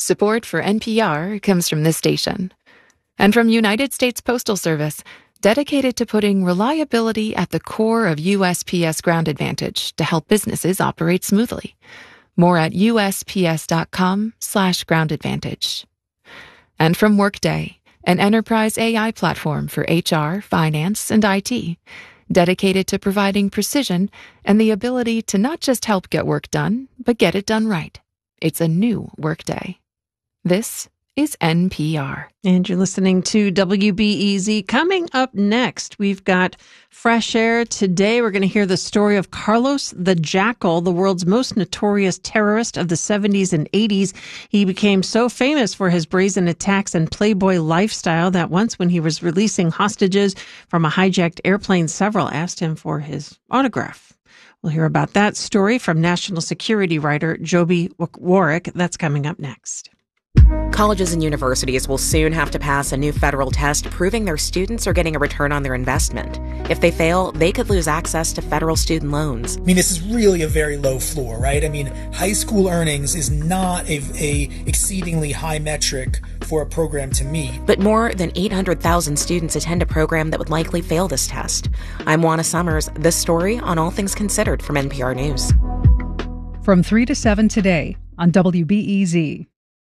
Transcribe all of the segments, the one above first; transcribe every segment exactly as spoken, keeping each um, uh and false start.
Support for N P R comes from this station. And from United States Postal Service, dedicated to putting reliability at the core of U S P S Ground Advantage to help businesses operate smoothly. More at usps.com slash ground advantage. And from Workday, an enterprise A I platform for H R, finance, and I T, dedicated to providing precision and the ability to not just help get work done, but get it done right. It's a new Workday. This is N P R. And you're listening to W B E Z. Coming up next, we've got Fresh Air. Today, we're going to hear the story of Carlos the Jackal, the world's most notorious terrorist of the seventies and eighties. He became so famous for his brazen attacks and playboy lifestyle that once when he was releasing hostages from a hijacked airplane, several asked him for his autograph. We'll hear about that story from national security writer Joby Warrick. That's coming up next. Colleges and universities will soon have to pass a new federal test proving their students are getting a return on their investment. If they fail, they could lose access to federal student loans. I mean, this is really a very low floor, right? I mean, high school earnings is not a, a exceedingly high metric for a program to meet. But more than eight hundred thousand students attend a program that would likely fail this test. I'm Juana Summers. This story on All Things Considered from N P R News. From three to seven today on W B E Z.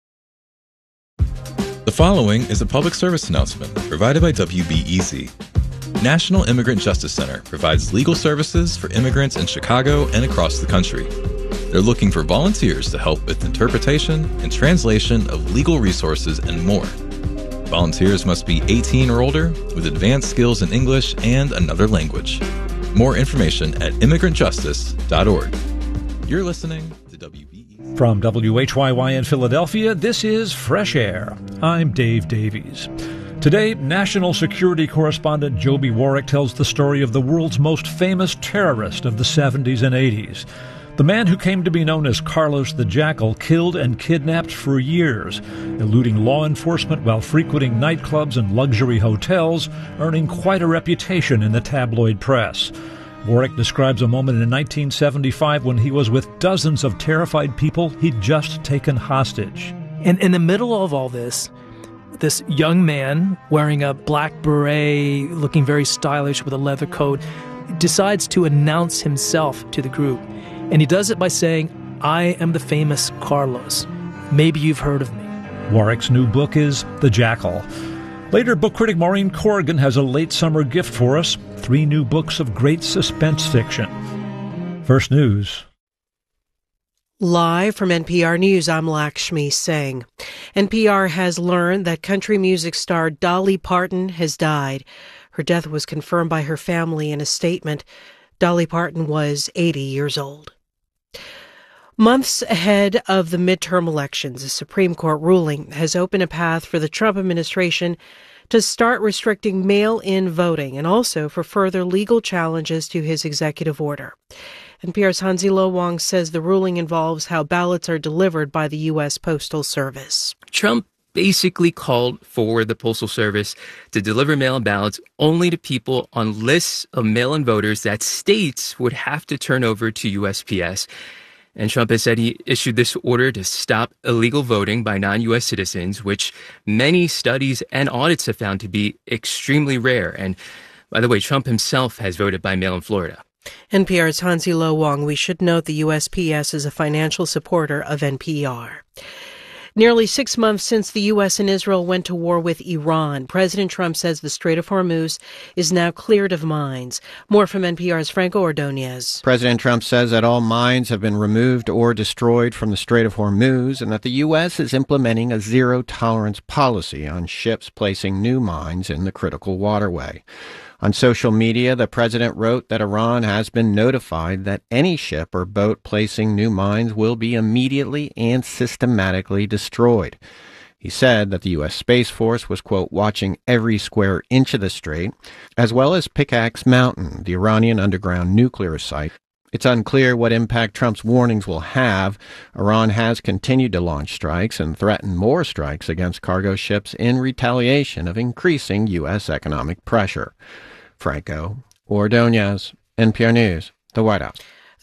The following is a public service announcement provided by W B E Z. National Immigrant Justice Center provides legal services for immigrants in Chicago and across the country. They're looking for volunteers to help with interpretation and translation of legal resources and more. Volunteers must be eighteen or older with advanced skills in English and another language. More information at immigrant justice dot org. You're listening to W B E Z. From W H Y Y in Philadelphia, this is Fresh Air. I'm Dave Davies. Today, national security correspondent Joby Warrick tells the story of the world's most famous terrorist of the seventies and eighties. The man who came to be known as Carlos the Jackal killed and kidnapped for years, eluding law enforcement while frequenting nightclubs and luxury hotels, earning quite a reputation in the tabloid press. Warrick describes a moment in nineteen seventy-five when he was with dozens of terrified people he'd just taken hostage. And in the middle of all this, this young man wearing a black beret, looking very stylish with a leather coat, decides to announce himself to the group. And he does it by saying, "I am the famous Carlos. Maybe you've heard of me." Warrick's new book is The Jackal. Later, book critic Maureen Corrigan has a late summer gift for us, three new books of great suspense fiction. First news. Live from N P R News, I'm Lakshmi Singh. N P R has learned that country music star Dolly Parton has died. Her death was confirmed by her family in a statement. Dolly Parton was eighty years old. Months ahead of the midterm elections, a Supreme Court ruling has opened a path for the Trump administration to start restricting mail-in voting and also for further legal challenges to his executive order. N P R's Hansi Lo Wang says the ruling involves how ballots are delivered by the U S Postal Service. Trump basically called for the Postal Service to deliver mail-in ballots only to people on lists of mail-in voters that states would have to turn over to U S P S. And Trump has said he issued this order to stop illegal voting by non-U S citizens, which many studies and audits have found to be extremely rare. And by the way, Trump himself has voted by mail in Florida. N P R's Hansi Lo Wang. We should note the U S P S is a financial supporter of N P R. Nearly six months since the U S and Israel went to war with Iran, President Trump says the Strait of Hormuz is now cleared of mines. More from N P R's Franco Ordonez. President Trump says that all mines have been removed or destroyed from the Strait of Hormuz and that the U S is implementing a zero-tolerance policy on ships placing new mines in the critical waterway. On social media, the president wrote that Iran has been notified that any ship or boat placing new mines will be immediately and systematically destroyed. He said that the U S Space Force was, quote, watching every square inch of the strait, as well as Pickaxe Mountain, the Iranian underground nuclear site. It's unclear what impact Trump's warnings will have. Iran has continued to launch strikes and threaten more strikes against cargo ships in retaliation of increasing U S economic pressure. Franco Ordonez, N P R News, the White House.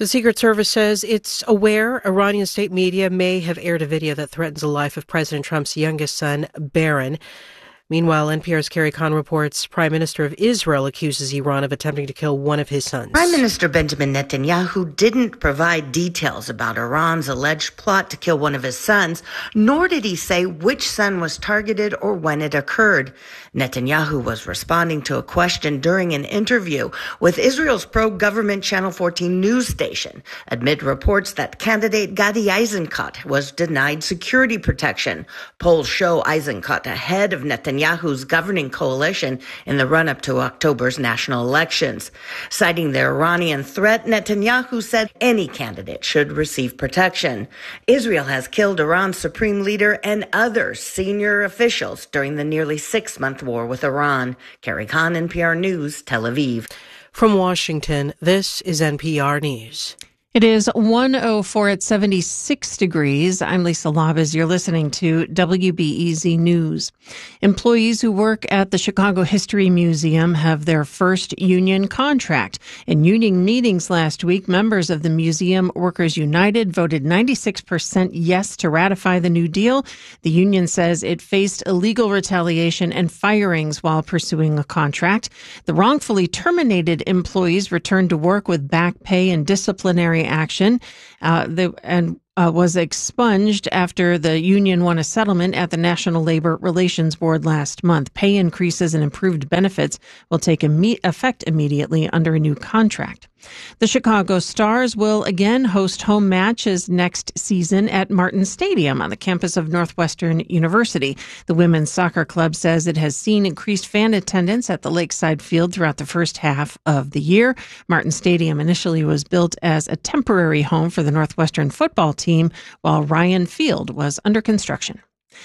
The Secret Service says it's aware Iranian state media may have aired a video that threatens the life of President Trump's youngest son, Barron. Meanwhile, N P R's Carrie Kahn reports Prime Minister of Israel accuses Iran of attempting to kill one of his sons. Prime Minister Benjamin Netanyahu didn't provide details about Iran's alleged plot to kill one of his sons, nor did he say which son was targeted or when it occurred. Netanyahu was responding to a question during an interview with Israel's pro-government Channel fourteen news station amid reports that candidate Gadi Eisenkot was denied security protection. Polls show Eisenkot ahead of Netanyahu's governing coalition in the run-up to October's national elections. Citing the Iranian threat, Netanyahu said any candidate should receive protection. Israel has killed Iran's supreme leader and other senior officials during the nearly six-month war with Iran. Carrie Kahn, N P R News, Tel Aviv. From Washington, this is N P R News. It is one oh four at seventy-six degrees. I'm Lisa Labas. You're listening to W B E Z News. Employees who work at the Chicago History Museum have their first union contract. In union meetings last week, members of the Museum Workers United voted ninety-six percent yes to ratify the new deal. The union says it faced illegal retaliation and firings while pursuing a contract. The wrongfully terminated employees returned to work with back pay and disciplinary action uh, the, and uh, was expunged after the union won a settlement at the National Labor Relations Board last month. Pay increases and improved benefits will take imme- effect immediately under a new contract. The Chicago Stars will again host home matches next season at Martin Stadium on the campus of Northwestern University. The women's soccer club says it has seen increased fan attendance at the Lakeside Field throughout the first half of the year. Martin Stadium initially was built as a temporary home for the Northwestern football team, while Ryan Field was under construction.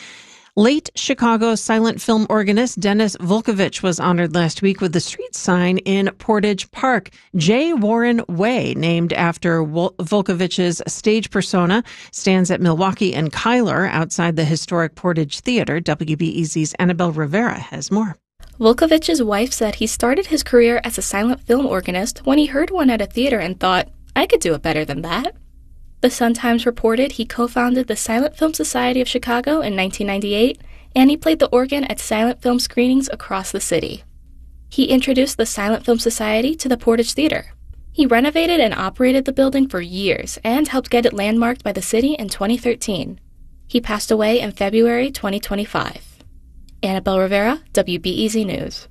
Late Chicago silent film organist Dennis Volkovich was honored last week with the street sign in Portage Park, J. Warren Way, named after Volkovich's stage persona, stands at Milwaukee and Cuyler outside the historic Portage Theater. W B E Z's Annabelle Rivera has more. Volkovich's wife said he started his career as a silent film organist when he heard one at a theater and thought, I could do it better than that. The Sun-Times reported he co-founded the Silent Film Society of Chicago in nineteen ninety-eight, and he played the organ at silent film screenings across the city. He introduced the Silent Film Society to the Portage Theater. He renovated and operated the building for years and helped get it landmarked by the city in twenty thirteen. He passed away in February twenty twenty-five. Annabelle Rivera, W B E Z News.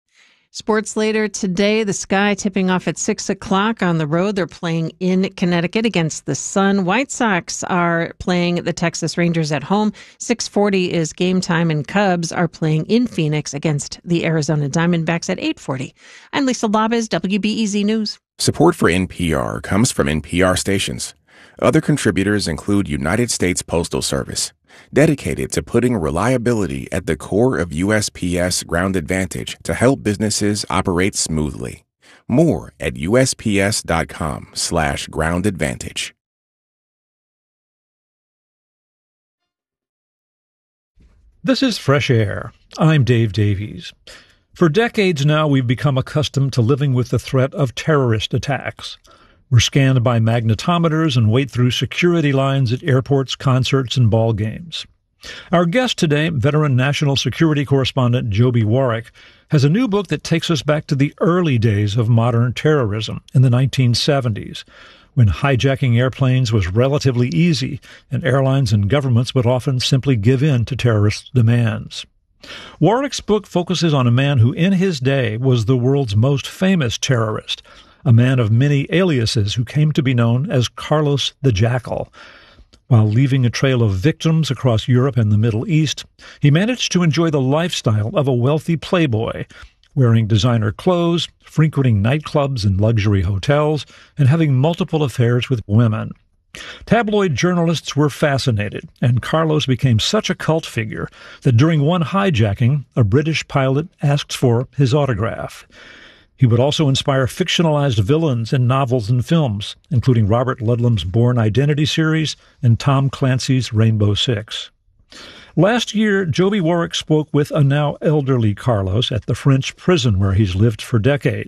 Sports later today, the Sky tipping off at six o'clock on the road. They're playing in Connecticut against the Sun. White Sox are playing the Texas Rangers at home. six forty is game time, and Cubs are playing in Phoenix against the Arizona Diamondbacks at eight forty. I'm Lisa Labas, W B E Z News. Support for N P R comes from N P R stations. Other contributors include United States Postal Service, dedicated to putting reliability at the core of U S P S Ground Advantage to help businesses operate smoothly. More at usps.com slash ground advantage. This is Fresh Air. I'm Dave Davies. For decades now, we've become accustomed to living with the threat of terrorist attacks. We're scanned by magnetometers and wait through security lines at airports, concerts, and ball games. Our guest today, veteran national security correspondent Joby Warrick, has a new book that takes us back to the early days of modern terrorism in the nineteen seventies, when hijacking airplanes was relatively easy and airlines and governments would often simply give in to terrorist demands. Warrick's book focuses on a man who in his day was the world's most famous terrorist, a man of many aliases who came to be known as Carlos the Jackal. While leaving a trail of victims across Europe and the Middle East, he managed to enjoy the lifestyle of a wealthy playboy, wearing designer clothes, frequenting nightclubs and luxury hotels, and having multiple affairs with women. Tabloid journalists were fascinated, and Carlos became such a cult figure that during one hijacking, a British pilot asked for his autograph. He would also inspire fictionalized villains in novels and films, including Robert Ludlum's Bourne Identity series and Tom Clancy's Rainbow Six. Last year, Joby Warrick spoke with a now elderly Carlos at the French prison where he's lived for decades.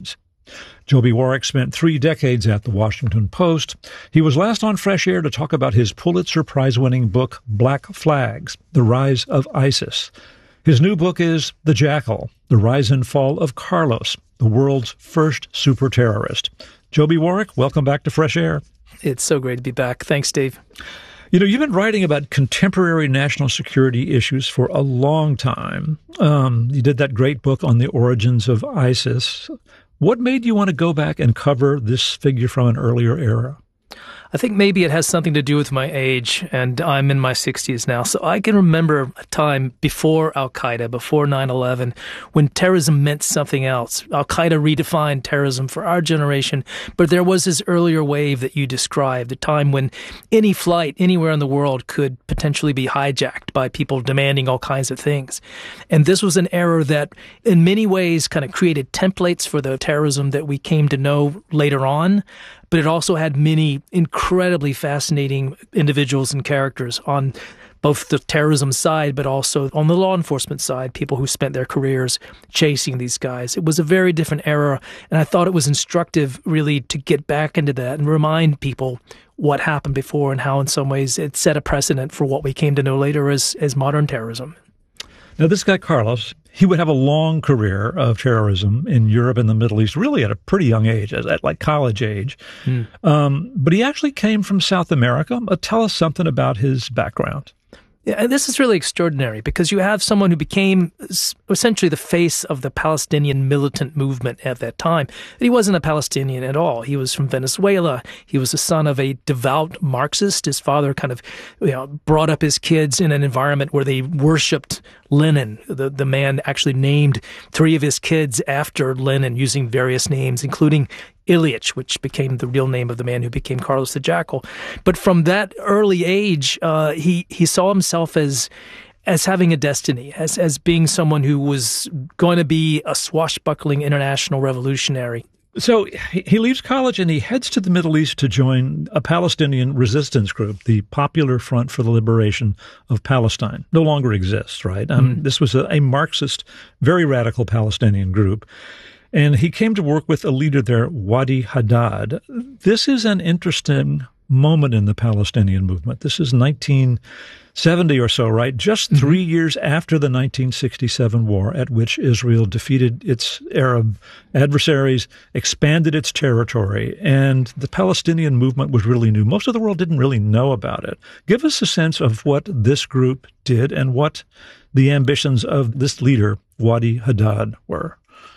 Joby Warrick spent three decades at the Washington Post. He was last on Fresh Air to talk about his Pulitzer Prize-winning book, Black Flags, The Rise of ISIS. His new book is The Jackal, The Rise and Fall of Carlos, the world's first super terrorist. Joby Warrick, welcome back to Fresh Air. It's so great to be back. Thanks, Dave. You know, you've been writing about contemporary national security issues for a long time. Um, you did that great book on the origins of ISIS. What made you want to go back and cover this figure from an earlier era? I think maybe it has something to do with my age, and I'm in my sixties now. So I can remember a time before Al-Qaeda, before nine eleven, when terrorism meant something else. Al-Qaeda redefined terrorism for our generation, but there was this earlier wave that you described, a time when any flight anywhere in the world could potentially be hijacked by people demanding all kinds of things. And this was an era that in many ways kind of created templates for the terrorism that we came to know later on. But it also had many incredibly fascinating individuals and characters on both the terrorism side, but also on the law enforcement side, people who spent their careers chasing these guys. It was a very different era, and I thought it was instructive, really, to get back into that and remind people what happened before and how, in some ways, it set a precedent for what we came to know later as, as modern terrorism. Now, this guy, Carlos, he would have a long career of terrorism in Europe and the Middle East, really at a pretty young age, at like college age. Mm. Um, but he actually came from South America. Uh, tell us something about his background. Yeah, and this is really extraordinary because you have someone who became essentially the face of the Palestinian militant movement at that time. He wasn't a Palestinian at all. He was from Venezuela. He was the son of a devout Marxist. His father kind of, you know, brought up his kids in an environment where they worshipped Lenin. The, the man actually named three of his kids after Lenin using various names, including Ilyich, which became the real name of the man who became Carlos the Jackal. But from that early age, uh, he he saw himself as as having a destiny, as as being someone who was going to be a swashbuckling international revolutionary. So he leaves college and he heads to the Middle East to join a Palestinian resistance group, the Popular Front for the Liberation of Palestine. No longer exists, right? Um, mm. This was a, a Marxist, very radical Palestinian group. And he came to work with a leader there, Wadi Haddad. This is an interesting moment in the Palestinian movement. This is nineteen seventy or so, right? Just mm-hmm. three years after the nineteen sixty-seven war, at which Israel defeated its Arab adversaries, expanded its territory, and the Palestinian movement was really new. Most of the world didn't really know about it. Give us a sense of what this group did and what the ambitions of this leader, Wadi Haddad, were.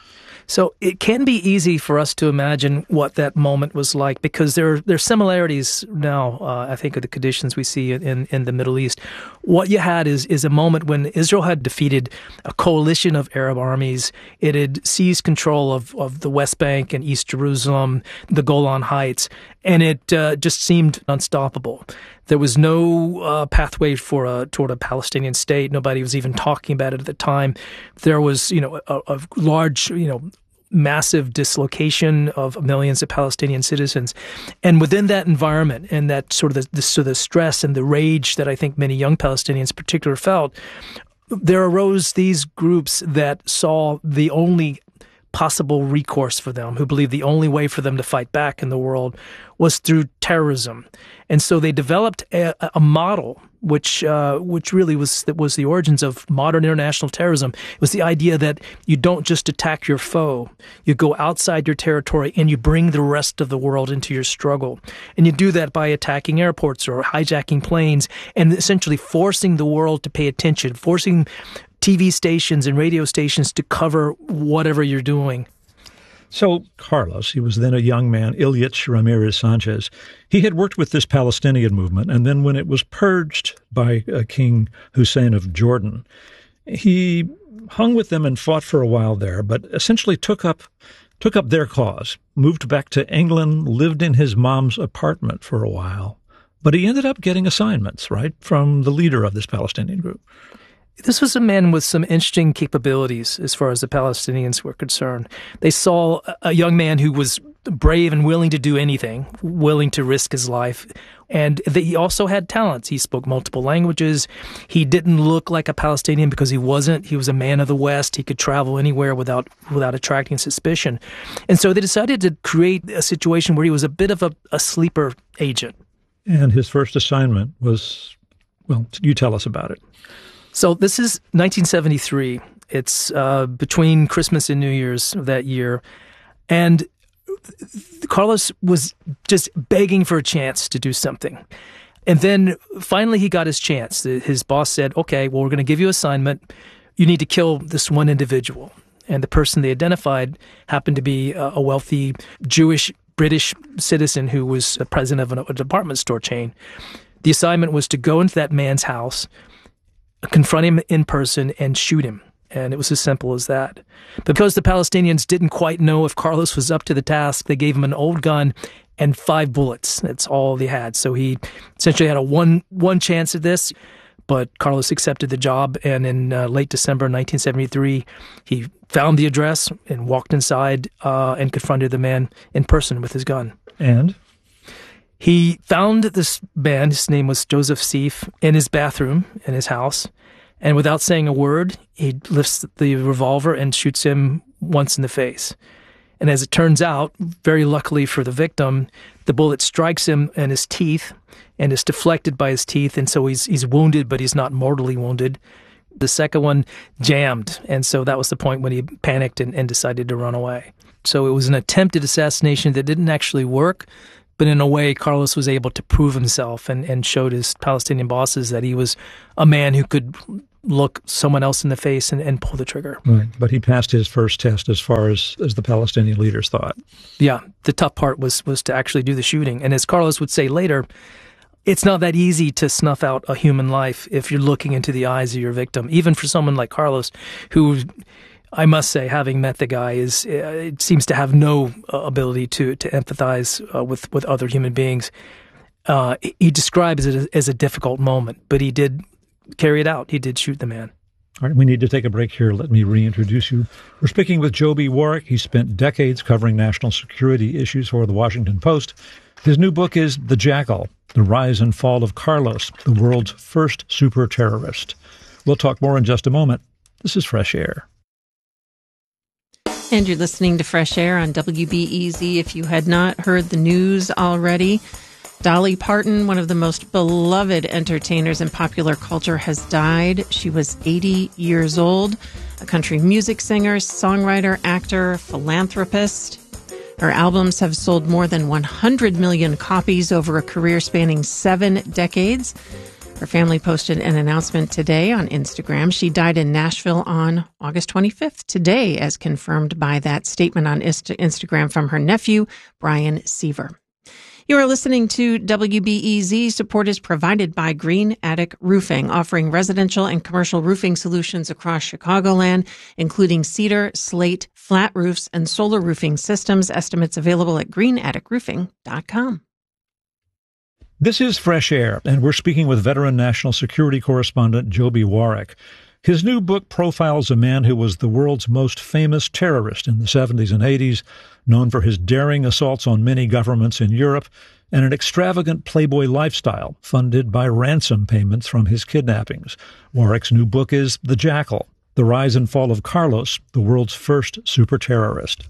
So it can be easy for us to imagine what that moment was like because there there are similarities now, uh, I think, of the conditions we see in, in the Middle East. What you had is is a moment when Israel had defeated a coalition of Arab armies. It had seized control of, of the West Bank and East Jerusalem, the Golan Heights, and it uh, just seemed unstoppable. There was no uh, pathway for a, toward a Palestinian state. Nobody was even talking about it at the time. There was, you know, a, a large, you know, massive dislocation of millions of Palestinian citizens. And within that environment and that sort of the, the, sort of the stress and the rage that I think many young Palestinians in particular felt, there arose these groups that saw the only possible recourse for them, who believed the only way for them to fight back in the world was through terrorism. And so they developed a, a model which uh, which really was that was the origins of modern international terrorism. It was the idea that you don't just attack your foe. You go outside your territory and you bring the rest of the world into your struggle. And you do that by attacking airports or hijacking planes and essentially forcing the world to pay attention, forcing T V stations and radio stations to cover whatever you're doing. So Carlos, he was then a young man, Ilyich Ramirez Sanchez. He had worked with this Palestinian movement, and then when it was purged by uh, King Hussein of Jordan, he hung with them and fought for a while there, but essentially took up took up their cause, moved back to England, lived in his mom's apartment for a while. But he ended up getting assignments, right, from the leader of this Palestinian group. this was a man with some interesting capabilities as far as the Palestinians were concerned. They saw a young man who was brave and willing to do anything, willing to risk his life. And he also had talents. He spoke multiple languages. He didn't look like a Palestinian because he wasn't. He was a man of the West. He could travel anywhere without without attracting suspicion. And so they decided to create a situation where he was a bit of a, a sleeper agent. And his first assignment was, well, you tell us about it. So this is nineteen seventy-three. It's uh, between Christmas and New Year's of that year. And Carlos was just begging for a chance to do something. And then finally he got his chance. His boss said, okay, well, we're going to give you an assignment. You need to kill this one individual. And the person they identified happened to be a wealthy Jewish British citizen who was a president of a department store chain. The assignment was to go into that man's house, confront him in person, and shoot him. And it was as simple as that. But because the Palestinians didn't quite know if Carlos was up to the task, they gave him an old gun and five bullets. That's all they had. So he essentially had a one one chance at this. But Carlos accepted the job, and in uh, late December nineteen seventy-three, he found the address and walked inside uh, and confronted the man in person with his gun. And? He found this man, his name was Joseph Seif, in his bathroom in his house. And without saying a word, he lifts the revolver and shoots him once in the face. And as it turns out, very luckily for the victim, the bullet strikes him in his teeth and is deflected by his teeth. And so he's he's wounded, but he's not mortally wounded. The second one jammed. And so that was the point when he panicked and, and decided to run away. So it was an attempted assassination that didn't actually work. But in a way, Carlos was able to prove himself and, and showed his Palestinian bosses that he was a man who could look someone else in the face and, and pull the trigger. Right. But he passed his first test as far as, as the Palestinian leaders thought. Yeah. The tough part was, was to actually do the shooting. And as Carlos would say later, it's not that easy to snuff out a human life if you're looking into the eyes of your victim. Even for someone like Carlos, who, I must say, having met the guy, is uh, it seems to have no uh, ability to to empathize uh, with, with other human beings. Uh, he describes it as, as a difficult moment, but he did carry it out. He did shoot the man. All right, we need to take a break here. Let me reintroduce you. We're speaking with Joby Warrick. He spent decades covering national security issues for the Washington Post. His new book is The Jackal, The Rise and Fall of Carlos, the world's first super terrorist. We'll talk more in just a moment. This is Fresh Air. And you're listening to Fresh Air on W B E Z. If you had not heard the news already, Dolly Parton, one of the most beloved entertainers in popular culture, has died. She was eighty years old, a country music singer, songwriter, actor, philanthropist. Her albums have sold more than one hundred million copies over a career spanning seven decades. Her family posted an announcement today on Instagram. She died in Nashville on August twenty-fifth, today, as confirmed by that statement on Instagram from her nephew, Brian Seaver. You are listening to W B E Z. Support is provided by Green Attic Roofing, offering residential and commercial roofing solutions across Chicagoland, including cedar, slate, flat roofs, and solar roofing systems. Estimates available at green attic roofing dot com. This is Fresh Air, and we're speaking with veteran national security correspondent Joby Warrick. His new book profiles a man who was the world's most famous terrorist in the seventies and eighties, known for his daring assaults on many governments in Europe and an extravagant playboy lifestyle funded by ransom payments from his kidnappings. Warrick's new book is The Jackal, The Rise and Fall of Carlos, the world's first super terrorist.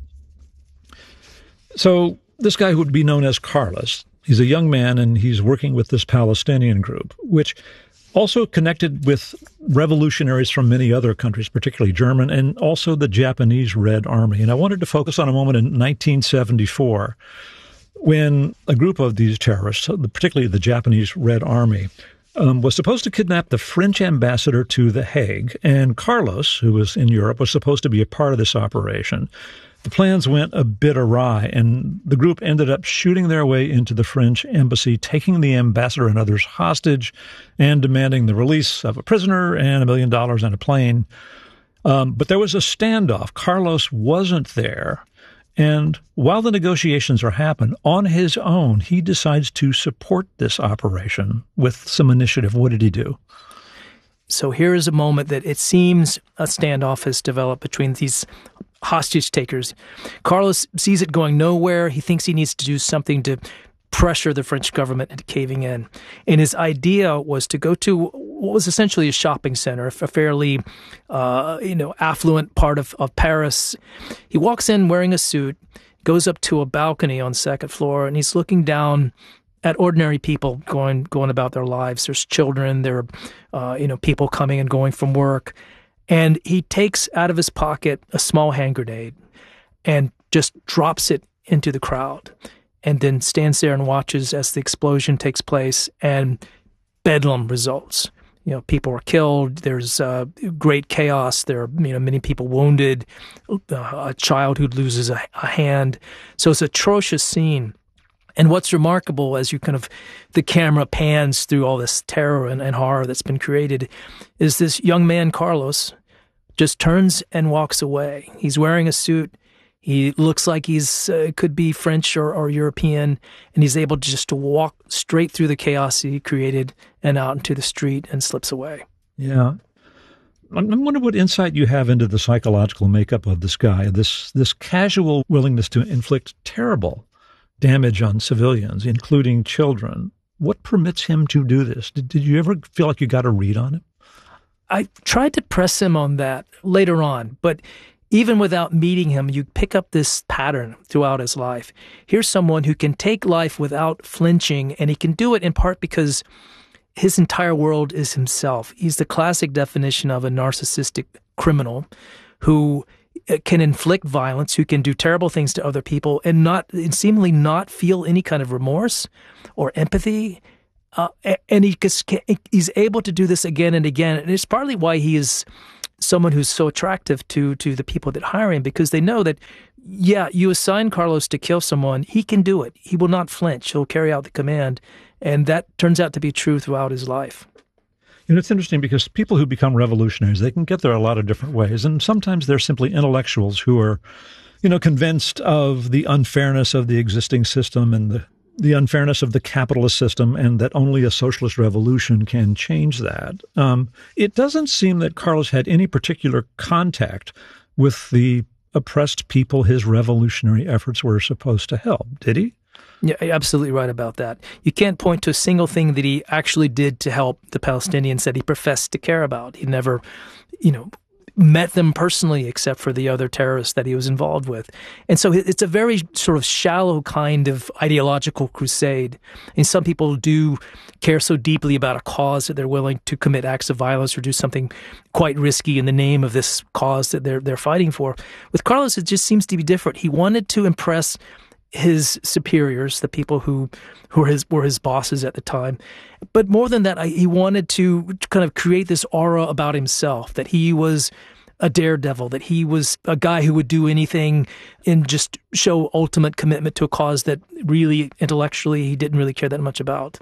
So this guy who would be known as Carlos, he's a young man and he's working with this Palestinian group, which also connected with revolutionaries from many other countries, particularly German, and also the Japanese Red Army. And I wanted to focus on a moment in nineteen seventy-four when a group of these terrorists, particularly the Japanese Red Army, um, was supposed to kidnap the French ambassador to The Hague. And Carlos, who was in Europe, was supposed to be a part of this operation. The plans went a bit awry, and the group ended up shooting their way into the French embassy, taking the ambassador and others hostage, and demanding the release of a prisoner and a million dollars and a plane. Um, but there was a standoff. Carlos wasn't there. And while the negotiations are happening, on his own, he decides to support this operation with some initiative. What did he do? So here is a moment that it seems a standoff has developed between these hostage takers. Carlos sees it going nowhere. He thinks he needs to do something to pressure the French government into caving in. And his idea was to go to what was essentially a shopping center, a fairly, uh, you know, affluent part of, of Paris. He walks in wearing a suit, goes up to a balcony on the second floor, and he's looking down at ordinary people going going about their lives. There's children, there are, uh, you know, people coming and going from work. And he takes out of his pocket a small hand grenade and just drops it into the crowd, and then stands there and watches as the explosion takes place, and bedlam results. You know, people are killed. There's uh, great chaos. There are, you know, many people wounded. Uh, a child who loses a, a hand. So it's an atrocious scene. And what's remarkable, as you kind of, the camera pans through all this terror and, and horror that's been created, is this young man, Carlos, just turns and walks away. He's wearing a suit. He looks like he's uh, could be French or, or European, and he's able just to walk straight through the chaos he created and out into the street and slips away. Yeah. I wonder what insight you have into the psychological makeup of this guy, this this casual willingness to inflict terrible damage on civilians, including children. What permits him to do this? Did, did you ever feel like you got a read on him? I tried to press him on that later on, but even without meeting him, you pick up this pattern throughout his life. Here's someone who can take life without flinching, and he can do it in part because his entire world is himself. He's the classic definition of a narcissistic criminal who can inflict violence, who can do terrible things to other people and not and seemingly not feel any kind of remorse or empathy. Uh, and he he's able to do this again and again. And it's partly why he is someone who's so attractive to to the people that hire him, because they know that, yeah, you assign Carlos to kill someone, he can do it. He will not flinch. He'll carry out the command. And that turns out to be true throughout his life. You know, it's interesting because people who become revolutionaries, they can get there a lot of different ways. And sometimes they're simply intellectuals who are, you know, convinced of the unfairness of the existing system and the, the unfairness of the capitalist system, and that only a socialist revolution can change that. Um, it doesn't seem that Carlos had any particular contact with the oppressed people his revolutionary efforts were supposed to help, did he? Yeah, you're absolutely right about that. You can't point to a single thing that he actually did to help the Palestinians that he professed to care about. He never, you know, met them personally except for the other terrorists that he was involved with. And so it's a very sort of shallow kind of ideological crusade. And some people do care so deeply about a cause that they're willing to commit acts of violence or do something quite risky in the name of this cause that they're they're fighting for. With Carlos, it just seems to be different. He wanted to impress his superiors, the people who who were his, were his bosses at the time. But more than that, I, he wanted to kind of create this aura about himself, that he was a daredevil, that he was a guy who would do anything and just show ultimate commitment to a cause that really intellectually he didn't really care that much about.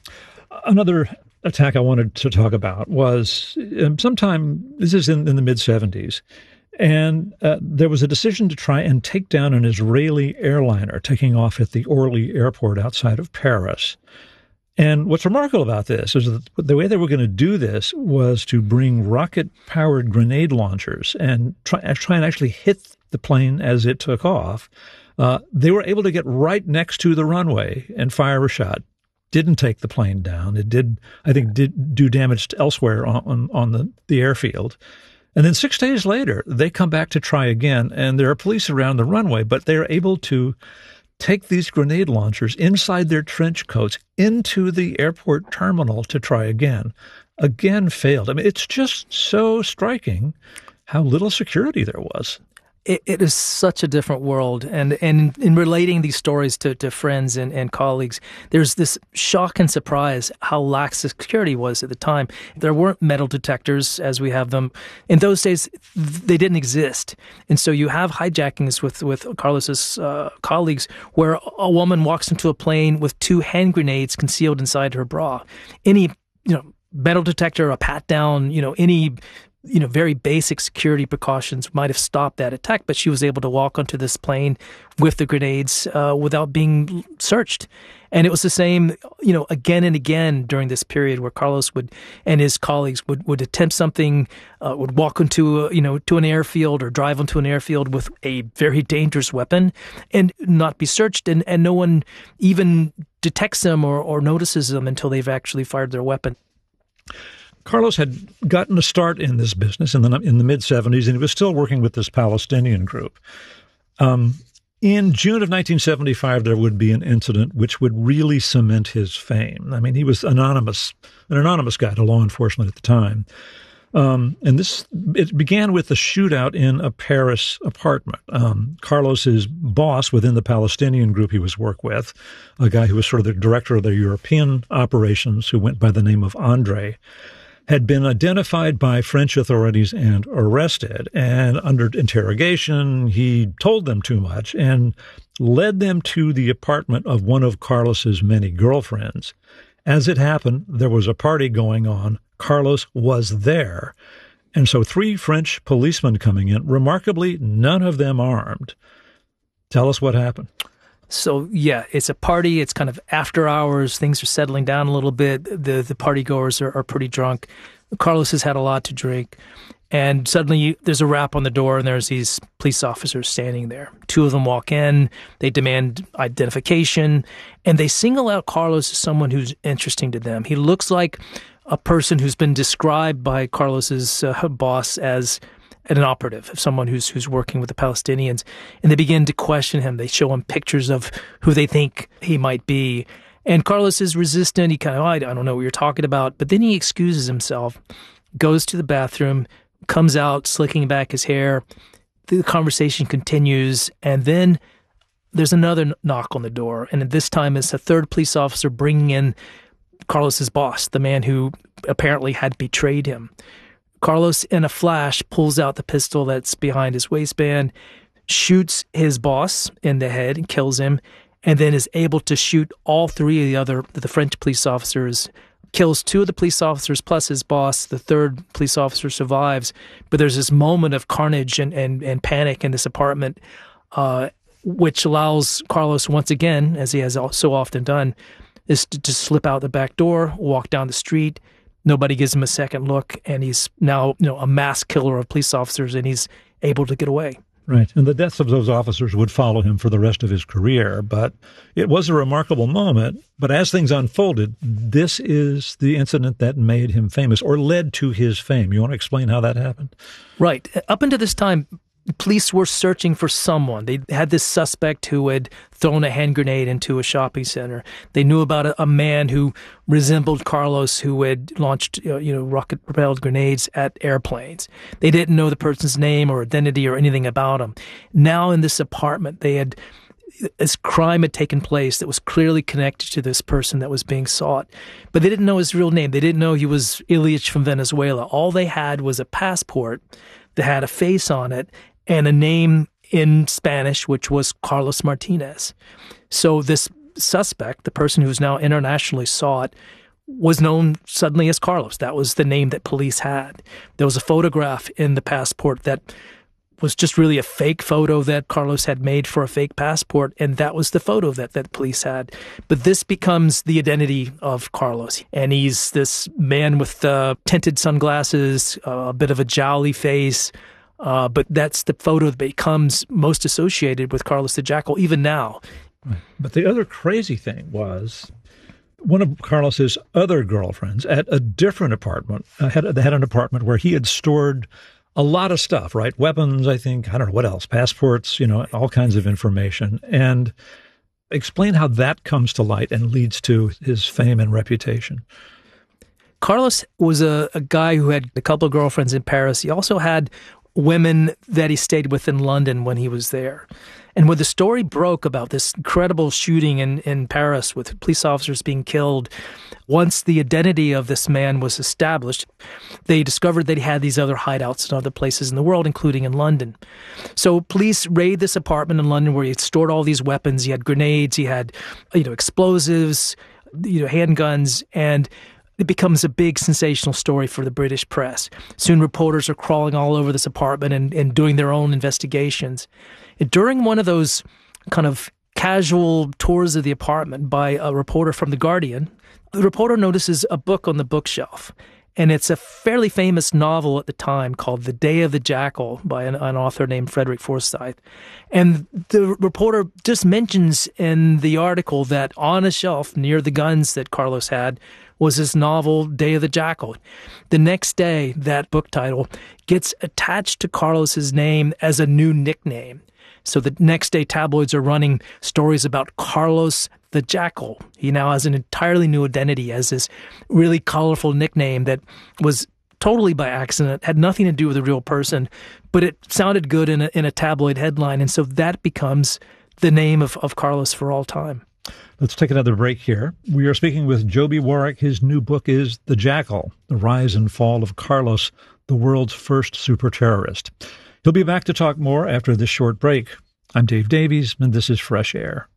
Another attack I wanted to talk about was um, sometime, this is in, in the mid-seventies, and uh, there was a decision to try and take down an Israeli airliner taking off at the Orly airport outside of Paris. And what's remarkable about this is that the way they were going to do this was to bring rocket-powered grenade launchers and try, try and actually hit the plane as it took off. Uh, they were able to get right next to the runway and fire a shot. Didn't take the plane down. It did, I think, did do damage elsewhere on, on, on the, the airfield. And then six days later, they come back to try again, and there are police around the runway, but they're able to take these grenade launchers inside their trench coats into the airport terminal to try again. Again failed. I mean, it's just so striking how little security there was. It, it is such a different world. And, and in relating these stories to, to friends and, and colleagues, there's this shock and surprise how lax the security was at the time. There weren't metal detectors as we have them. In those days, they didn't exist. And so you have hijackings with, with Carlos's uh, colleagues where a woman walks into a plane with two hand grenades concealed inside her bra. Any, you know, metal detector, a pat down, you know, any you know, very basic security precautions might have stopped that attack, but she was able to walk onto this plane with the grenades uh, without being searched. And it was the same, you know, again and again during this period where Carlos would and his colleagues would, would attempt something, uh, would walk into, a, you know, to an airfield or drive onto an airfield with a very dangerous weapon and not be searched. And, and no one even detects them or, or notices them until they've actually fired their weapon. Carlos had gotten a start in this business in the in the mid-seventies, and he was still working with this Palestinian group. Um, in June of nineteen seventy-five, there would be an incident which would really cement his fame. I mean, he was anonymous, an anonymous guy to law enforcement at the time. Um, and this it began with a shootout in a Paris apartment. Um, Carlos's boss within the Palestinian group he was work with, a guy who was sort of the director of their European operations, who went by the name of Andre, had been identified by French authorities and arrested. And under interrogation, he told them too much and led them to the apartment of one of Carlos's many girlfriends. As it happened, there was a party going on. Carlos was there. And so three French policemen coming in, remarkably, none of them armed. Tell us what happened. So, yeah, it's a party. It's kind of after hours. Things are settling down a little bit. The the partygoers are, are pretty drunk. Carlos has had a lot to drink. And suddenly you, there's a rap on the door, and there's these police officers standing there. Two of them walk in. They demand identification, and they single out Carlos as someone who's interesting to them. He looks like a person who's been described by Carlos's uh, boss as an operative, someone who's who's working with the Palestinians, and they begin to question him. They show him pictures of who they think he might be. And Carlos is resistant. He kind of, oh, I don't know what you're talking about. But then he excuses himself, goes to the bathroom, comes out, slicking back his hair. The conversation continues, and then there's another knock on the door. And at this time, it's a third police officer bringing in Carlos's boss, the man who apparently had betrayed him. Carlos, in a flash, pulls out the pistol that's behind his waistband, shoots his boss in the head and kills him, and then is able to shoot all three of the other, the French police officers, kills two of the police officers plus his boss. The third police officer survives. But there's this moment of carnage and, and, and panic in this apartment, uh, which allows Carlos, once again, as he has so often done, is to, to slip out the back door, walk down the street. Nobody gives him a second look, and he's now, you know, a mass killer of police officers, and he's able to get away. Right, and the deaths of those officers would follow him for the rest of his career, but it was a remarkable moment. But as things unfolded, this is the incident that made him famous or led to his fame. You want to explain how that happened? Right. Up until this time, police were searching for someone. They had this suspect who had thrown a hand grenade into a shopping center. They knew about a, a man who resembled Carlos who had launched, you know, rocket-propelled grenades at airplanes. They didn't know the person's name or identity or anything about him. Now in this apartment, they had this crime had taken place that was clearly connected to this person that was being sought. But they didn't know his real name. They didn't know he was Ilyich from Venezuela. All they had was a passport that had a face on it and a name in Spanish, which was Carlos Martinez. So this suspect, the person who's now internationally sought, was known suddenly as Carlos. That was the name that police had. There was a photograph in the passport that was just really a fake photo that Carlos had made for a fake passport, and that was the photo that, that police had. But this becomes the identity of Carlos, and he's this man with uh, tinted sunglasses, uh, a bit of a jowly face, Uh, but that's the photo that becomes most associated with Carlos the Jackal, even now. But the other crazy thing was one of Carlos's other girlfriends at a different apartment, uh, had, had an apartment where he had stored a lot of stuff, right? Weapons, I think, I don't know, what else? Passports, you know, all kinds of information. And explain how that comes to light and leads to his fame and reputation. Carlos was a, a guy who had a couple of girlfriends in Paris. He also had women that he stayed with in London when he was there. And when the story broke about this incredible shooting in, in Paris with police officers being killed, once the identity of this man was established, they discovered that he had these other hideouts in other places in the world, including in London. So police raid this apartment in London where he had stored all these weapons. He had grenades, he had, you know, explosives, you know, handguns, and it becomes a big sensational story for the British press. Soon reporters are crawling all over this apartment and, and doing their own investigations. And during one of those kind of casual tours of the apartment by a reporter from The Guardian, the reporter notices a book on the bookshelf. And it's a fairly famous novel at the time called The Day of the Jackal by an, an author named Frederick Forsyth. And the reporter just mentions in the article that on a shelf near the guns that Carlos had was his novel, Day of the Jackal. The next day, that book title gets attached to Carlos's name as a new nickname. So the next day, tabloids are running stories about Carlos the Jackal. He now has an entirely new identity as this really colorful nickname that was totally by accident, had nothing to do with a real person, but it sounded good in a, in a tabloid headline. And so that becomes the name of, of Carlos for all time. Let's take another break here. We are speaking with Joby Warrick. His new book is The Jackal, The Rise and Fall of Carlos, the World's First Super Terrorist. He'll be back to talk more after this short break. I'm Dave Davies, and this is Fresh Air.